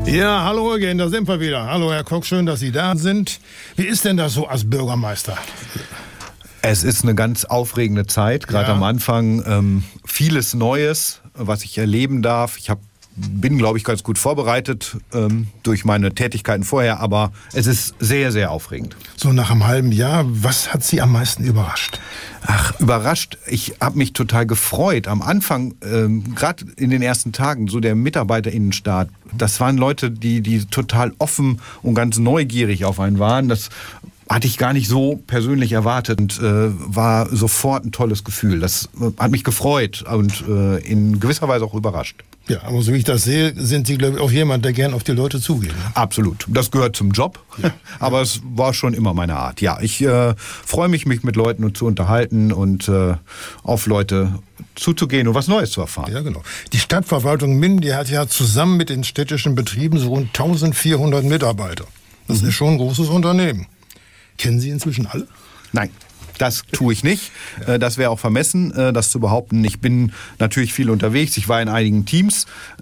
Ja, hallo again, da sind wir wieder. Hallo Herr Koch, schön, dass Sie da sind. Wie ist denn das so als Bürgermeister? Es ist eine ganz aufregende Zeit, gerade am Anfang. Vieles Neues, was ich erleben darf. Bin, glaube ich, ganz gut vorbereitet durch meine Tätigkeiten vorher, aber es ist sehr, sehr aufregend. So nach einem halben Jahr, was hat Sie am meisten überrascht? Überrascht. Ich habe mich total gefreut. Am Anfang, gerade in den ersten Tagen, so der MitarbeiterInnenstaat, das waren Leute, die total offen und ganz neugierig auf einen waren. Das hatte ich gar nicht so persönlich erwartet und war sofort ein tolles Gefühl. Das hat mich gefreut und in gewisser Weise auch überrascht. Ja, aber so wie ich das sehe, sind Sie, glaube ich, auch jemand, der gern auf die Leute zugeht. Ne? Absolut. Das gehört zum Job, aber es war schon immer meine Art. Ja, ich freue mich mit Leuten zu unterhalten und auf Leute zuzugehen und was Neues zu erfahren. Ja, genau. Die Stadtverwaltung Minden, die hat ja zusammen mit den städtischen Betrieben so rund 1400 Mitarbeiter. Das ist schon ein großes Unternehmen. Kennen Sie inzwischen alle? Nein. Das tue ich nicht. Das wäre auch vermessen, das zu behaupten. Ich bin natürlich viel unterwegs. Ich war in einigen Teams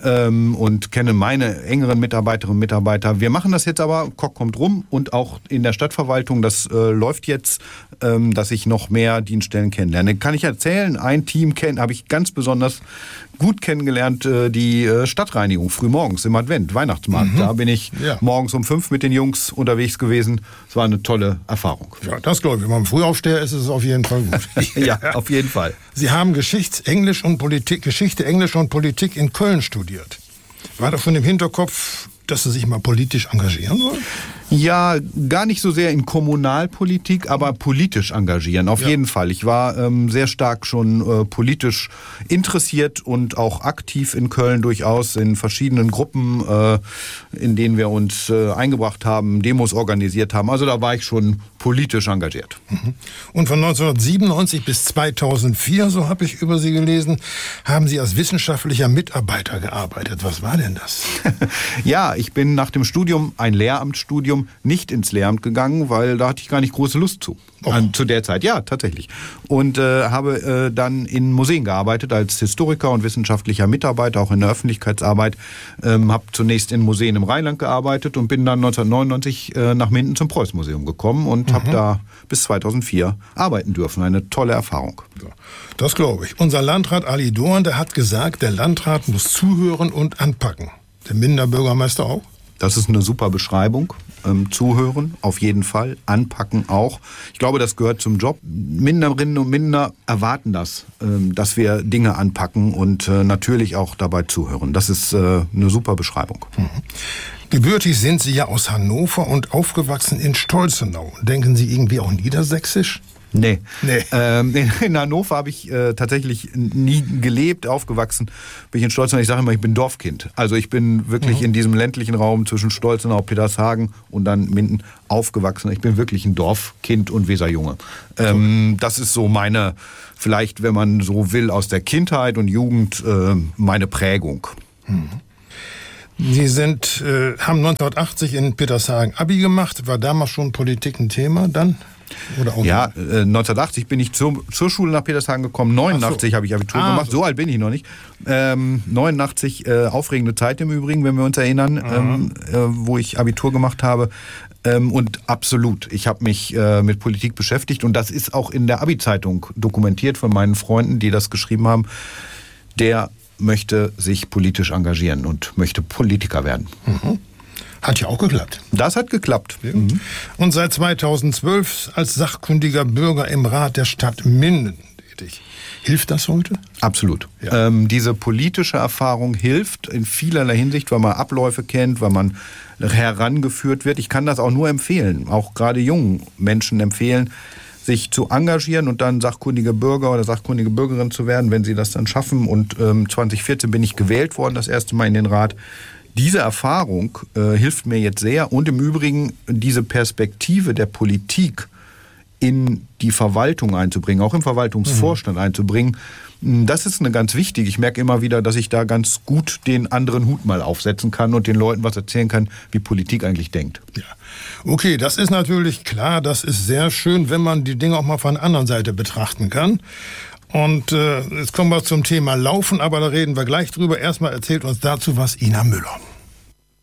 und kenne meine engeren Mitarbeiterinnen und Mitarbeiter. Wir machen das jetzt aber, Koch kommt rum und auch in der Stadtverwaltung, das läuft jetzt, dass ich noch mehr Dienststellen kennenlerne. Kann ich erzählen, ein Team habe ich ganz besonders gut kennengelernt, die Stadtreinigung frühmorgens im Advent, Weihnachtsmarkt. Da bin ich morgens um 5 mit den Jungs unterwegs gewesen. Es war eine tolle Erfahrung. Ja, das glaube ich. Wenn man Frühaufsteher ist, ist es auf jeden Fall gut. Ja, auf jeden Fall. Sie haben Geschichte, Englisch und Politik in Köln studiert. War das schon im Hinterkopf, dass Sie sich mal politisch engagieren wollen? Ja, gar nicht so sehr in Kommunalpolitik, aber politisch engagieren, auf jeden Fall. Ich war sehr stark schon politisch interessiert und auch aktiv in Köln durchaus in verschiedenen Gruppen, in denen wir uns eingebracht haben, Demos organisiert haben. Also da war ich schon politisch engagiert. Und von 1997 bis 2004, so habe ich über Sie gelesen, haben Sie als wissenschaftlicher Mitarbeiter gearbeitet. Was war denn das? Ja, ich bin nach dem Studium, ein Lehramtsstudium, nicht ins Lehramt gegangen, weil da hatte ich gar nicht große Lust zu. Zu der Zeit, ja, tatsächlich. Und habe dann in Museen gearbeitet als Historiker und wissenschaftlicher Mitarbeiter, auch in der Öffentlichkeitsarbeit. Habe zunächst in Museen im Rheinland gearbeitet und bin dann 1999 nach Minden zum Preuß-Museum gekommen und habe da bis 2004 arbeiten dürfen. Eine tolle Erfahrung. Ja, das glaube ich. Unser Landrat Ali Dorn, der hat gesagt, der Landrat muss zuhören und anpacken. Der Mindener Bürgermeister auch? Das ist eine super Beschreibung. Zuhören, auf jeden Fall. Anpacken auch. Ich glaube, das gehört zum Job. Mindenerinnen und Mindener erwarten das, dass wir Dinge anpacken und natürlich auch dabei zuhören. Das ist eine super Beschreibung. Gebürtig sind Sie ja aus Hannover und aufgewachsen in Stolzenau. Denken Sie irgendwie auch niedersächsisch? Nee. In Hannover habe ich tatsächlich nie gelebt, aufgewachsen. Bin ich in Stolzenau. Ich sage immer, ich bin Dorfkind. Also ich bin wirklich in diesem ländlichen Raum zwischen Stolzenau, Petershagen und dann Minden aufgewachsen. Ich bin wirklich ein Dorfkind und Weserjunge. Das ist so meine, vielleicht, wenn man so will, aus der Kindheit und Jugend meine Prägung. Sie haben 1980 in Petershagen Abi gemacht. War damals schon Politik ein Thema dann? Oder auch 1980 bin ich zur Schule nach Petershagen gekommen. 89 habe ich Abitur gemacht. So alt bin ich noch nicht. 89, aufregende Zeit im Übrigen, wenn wir uns erinnern, wo ich Abitur gemacht habe. Und absolut, ich habe mich mit Politik beschäftigt. Und das ist auch in der Abi-Zeitung dokumentiert von meinen Freunden, die das geschrieben haben. Der möchte sich politisch engagieren und möchte Politiker werden. Hat ja auch geklappt. Das hat geklappt. Ja. Und seit 2012 als sachkundiger Bürger im Rat der Stadt Minden tätig. Hilft das heute? Absolut. Ja. Diese politische Erfahrung hilft in vielerlei Hinsicht, weil man Abläufe kennt, weil man herangeführt wird. Ich kann das auch nur empfehlen, auch gerade jungen Menschen empfehlen, sich zu engagieren und dann sachkundige Bürger oder sachkundige Bürgerin zu werden, wenn sie das dann schaffen. Und 2014 bin ich gewählt worden, das erste Mal in den Rat. Diese Erfahrung hilft mir jetzt sehr und im Übrigen diese Perspektive der Politik in die Verwaltung einzubringen, auch im Verwaltungsvorstand einzubringen. Das ist eine ganz wichtig. Ich merke immer wieder, dass ich da ganz gut den anderen Hut mal aufsetzen kann und den Leuten was erzählen kann, wie Politik eigentlich denkt. Ja. Okay, das ist natürlich klar, das ist sehr schön, wenn man die Dinge auch mal von der anderen Seite betrachten kann. Und jetzt kommen wir zum Thema Laufen, aber da reden wir gleich drüber. Erstmal erzählt uns dazu was Ina Müller.